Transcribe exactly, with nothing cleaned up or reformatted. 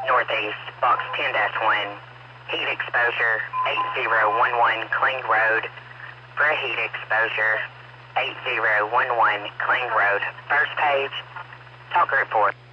Northeast, box ten dash one. Heat exposure eight zero one one Kling Road. For a heat exposure eight zero one one Kling Road. First page, talker report.